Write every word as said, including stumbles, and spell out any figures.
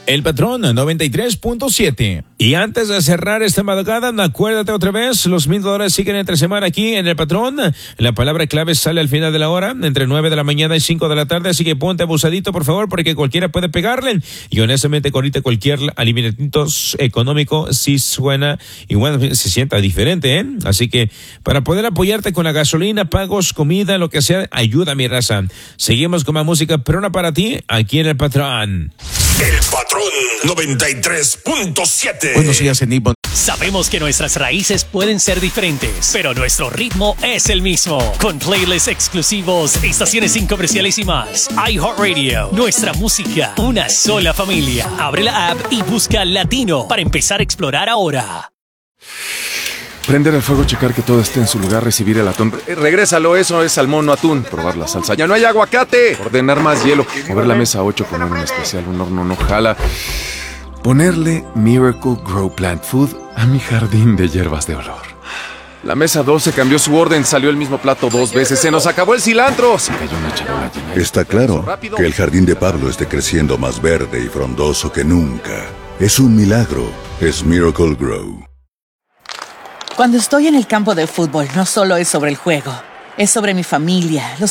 El Patrón noventa y tres punto siete. Y antes de cerrar esta madrugada, acuérdate otra vez, los mil dólares siguen entre semana aquí en El Patrón. La palabra clave sale al final de la hora, entre nueve de la mañana y cinco de la tarde, así que ponte abusadito, por favor, porque cualquiera puede pegarle. Y honestamente, ahorita cualquier alimentito económico sí suena y bueno, se sienta diferente, ¿eh? Así que para poder apoyarte con la gasolina, pagos, comida, lo que sea, ayuda a mi raza. Seguimos con más música perrona para ti, aquí en El Patrón. El Patrón noventa y tres punto siete. Buenos días, Enigma. Sabemos que nuestras raíces pueden ser diferentes, pero nuestro ritmo es el mismo. Con playlists exclusivos, estaciones sin comerciales y más. iHeartRadio, nuestra música, una sola familia. Abre la app y busca Latino para empezar a explorar ahora. Prender el fuego, checar que todo esté en su lugar, recibir el atún. Eh, regrésalo, eso es salmón, no atún. Probar la salsa. ¡Ya no hay aguacate! Ordenar más hielo. Mover la mesa a ocho, poner un especial, un horno no jala. Ponerle Miracle Grow Plant Food a mi jardín de hierbas de olor. La mesa doce cambió su orden, salió el mismo plato dos veces. ¡Se nos acabó el cilantro! Se cayó una charola llena de... Está claro que el jardín de Pablo esté creciendo más verde y frondoso que nunca. Es un milagro. Es Miracle Grow. Cuando estoy en el campo de fútbol, no solo es sobre el juego, es sobre mi familia, los